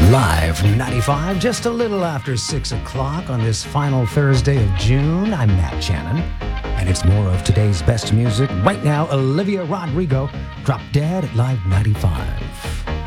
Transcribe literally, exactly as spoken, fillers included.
Live ninety-five, just a little after six o'clock on this final Thursday of June. I'm Matt Shannon, and it's more of today's best music. Right now, Olivia Rodrigo, Drop Dead at Live ninety-five.